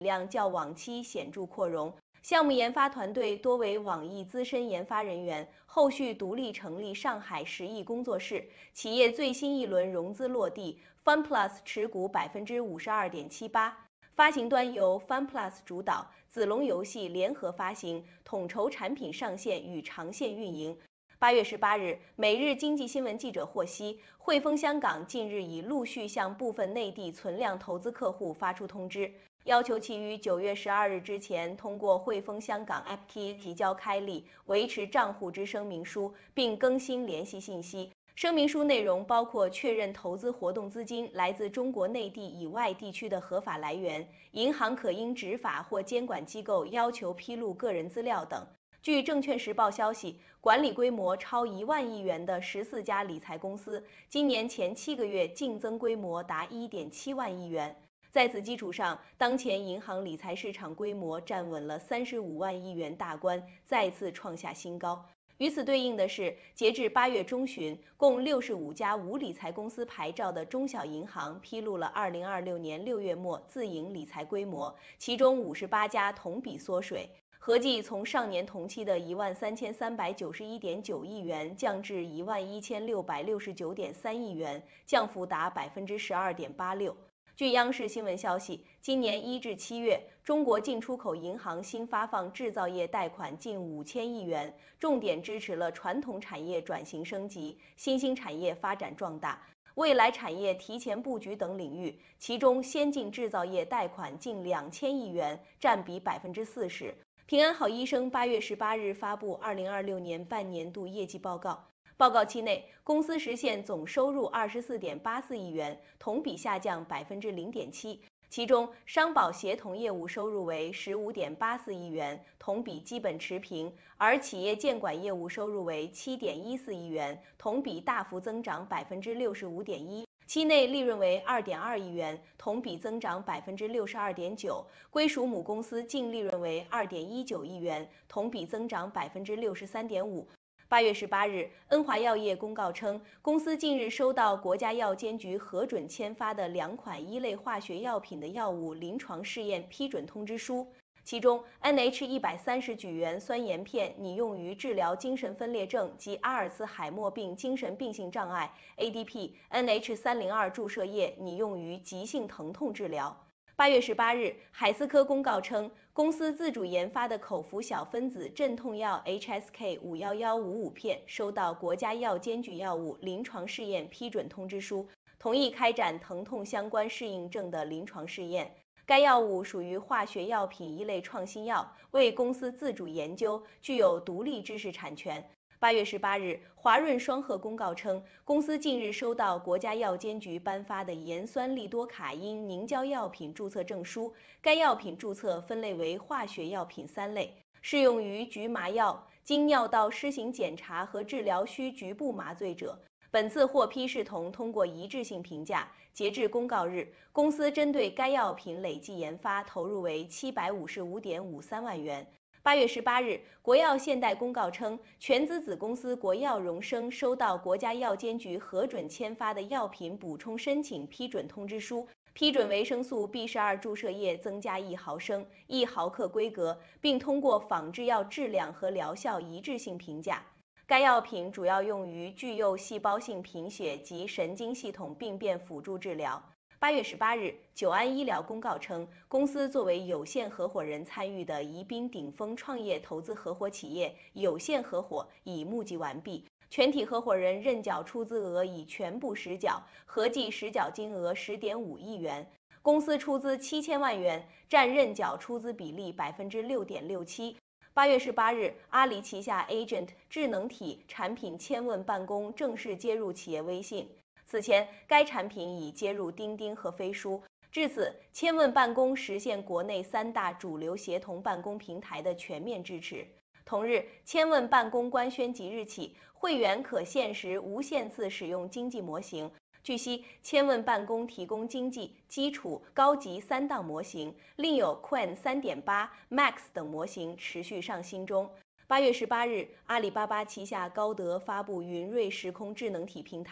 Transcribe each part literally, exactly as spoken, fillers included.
量较往期显著扩容。项目研发团队多为网易资深研发人员，后续独立成立上海十亿工作室。企业最新一轮融资落地 ，FunPlus 持股百分之五十二点七八。发行端由 FunPlus 主导，子龙游戏联合发行，统筹产品上线与长线运营。八月十八日，每日经济新闻记者获悉，汇丰香港近日已陆续向部分内地存量投资客户发出通知，要求其于九月十二日之前通过汇丰香港 A P P 提交开立、维持账户之声明书，并更新联系信息。声明书内容包括确认投资活动资金来自中国内地以外地区的合法来源，银行可因执法或监管机构要求披露个人资料等。据证券时报消息，管理规模超一万亿元的十四家理财公司，今年前七个月净增规模达一点七万亿元。在此基础上，当前银行理财市场规模站稳了三十五万亿元大关，再次创下新高。与此对应的是，截至八月中旬，共六十五家无理财公司牌照的中小银行披露了二零二六年六月末自营理财规模，其中五十八家同比缩水。合计从上年同期的一万三千三百九十一点九亿元降至一万一千六百六十九点三亿元，降幅达百分之十二点八六。据央视新闻消息，今年一至七月，中国进出口银行新发放制造业贷款近五千亿元，重点支持了传统产业转型升级、新兴产业发展壮大、未来产业提前布局等领域，其中先进制造业贷款近两千亿元，占比百分之四十。平安好医生八月十八日发布二零二六年半年度业绩报告。报告期内，公司实现总收入二十四点八四亿元，同比下降百分之零点七。其中，商保协同业务收入为十五点八四亿元，同比基本持平；而企业监管业务收入为七点一四亿元，同比大幅增长百分之六十五点一。期内利润为二点二亿元，同比增长百分之六十二点九，归属母公司净利润为二点一九亿元，同比增长百分之六十三点五。八月十八日，恩华药业公告称，公司近日收到国家药监局核准签发的两款一类化学药品的药物临床试验批准通知书。其中 N H 一百三十举元酸盐片拟用于治疗精神分裂症及阿尔茨海默病精神病性障碍 A D P N H 三零二注射液拟用于急性疼痛治疗。八月十八日，海思科公告称，公司自主研发的口服小分子镇痛药 H S K 五一一五五片收到国家药监局药物临床试验批准通知书，同意开展疼痛相关适应症的临床试验。该药物属于化学药品一类创新药，为公司自主研究，具有独立知识产权。八月十八日，华润双鹤公告称，公司近日收到国家药监局颁发的盐酸利多卡因凝胶药品注册证书，该药品注册分类为化学药品三类，适用于局麻药、经尿道施行检查和治疗需局部麻醉者。本次获批视同通过一致性评价。截至公告日，公司针对该药品累计研发投入为七百五十五点五三万元。八月十八日，国药现代公告称，全资子公司国药荣生收到国家药监局核准签发的药品补充申请批准通知书，批准维生素 B 十二 注射液增加一毫升、一毫克规格，并通过仿制药质量和疗效一致性评价。该药品主要用于巨幼细胞性贫血及神经系统病变辅助治疗。八月十八日，久安医疗公告称，公司作为有限合伙人参与的宜宾顶峰创业投资合伙企业有限合伙已募集完毕，全体合伙人认缴出资额已全部实缴，合计实缴金额十点五亿元。公司出资七千万元，占认缴出资比例百分之六点六七。八月十八日，阿里旗下 Agent 智能体产品千问办公正式接入企业微信。此前，该产品已接入钉钉和飞书。至此，千问办公实现国内三大主流协同办公平台的全面支持。同日，千问办公官宣即日起，会员可限时无限次使用经济模型。据悉，千问办公提供经济、基础、高级三档模型，另有 Qwen 三点八、Max 等模型持续上新中。八月十八日，阿里巴巴旗下高德发布云瑞时空智能体平台。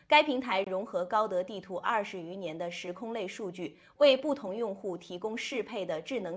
该平台融合高德地图二十余年的时空类数据，为不同用户提供适配的智能